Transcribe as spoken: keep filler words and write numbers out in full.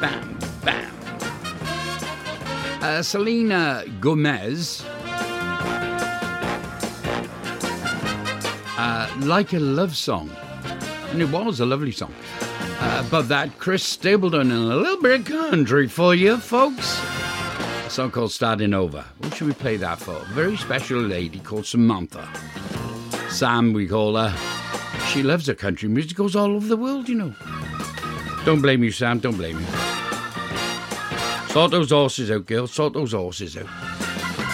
bam, bam. Uh, Selena Gomez. Uh, like a love song. And it was a lovely song. Uh, above that, Chris Stapleton and a little bit of country for you, folks. A song called Starting Over. Who should we play that for? A very special lady called Samantha. Sam, we call her. She loves her country music. Goes all over the world, you know. Don't blame you, Sam. Don't blame you. Sort those horses out, girl. Sort those horses out.